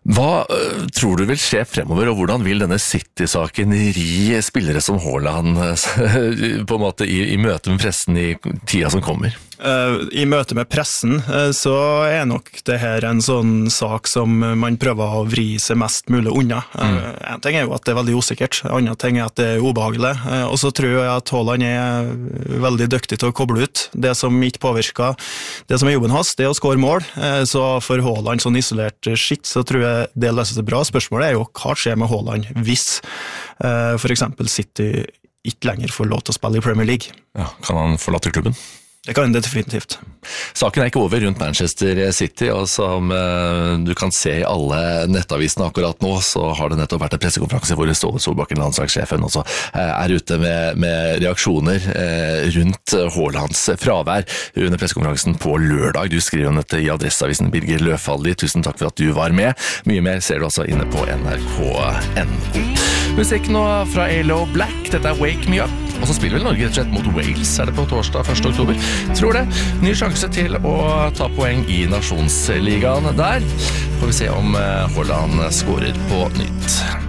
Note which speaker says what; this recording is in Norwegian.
Speaker 1: Hva tror du vil skje fremover, og hvordan vil denne City-saken ri spillere som Haaland på en måte i møte med pressen i tida som kommer?
Speaker 2: I møte med pressen så nok det her en sånn sak som man prøver å vri seg mest mulig unna. En ting jo at det veldig usikkert, en annen ting at det ubehagelig, og så tror jeg at Haaland veldig dyktig til å koble ut det som ikke påvirker. Det som jobben hans, det å skåre mål, så for Haaland sånn isolert skitt, så tror jeg det løser seg bra. Spørsmålet jo hva skjer med Haaland hvis for eksempel City ikke lenger får lov til å spille i Premier League.
Speaker 1: Ja, kan han forlate klubben?
Speaker 2: Det kan det definitivt.
Speaker 1: Saken ikke over rundt Manchester City, og som du kan se i alle nettavisene akkurat nå, så har det nettopp vært en pressekonferanse hvor Ståle Solbakken, landslagssjefen, også ute med reaksjoner rundt Haalands fravær under pressekonferansen på lørdag. Du skriver om dette i Adresseavisen, Birger Løfaldli. Tusen takk for at du var med. Mye mer ser du også inne på nrk.no. Musikk nå fra A.L.O. Black, dette Wake Me Up, og så spiller vel Norge rett og slett mot Wales, det på torsdag 1. oktober. Tror det. Ny sjanse til å ta poeng i Nasjonsligaen der. Får vi se om Haaland skårer på nytt.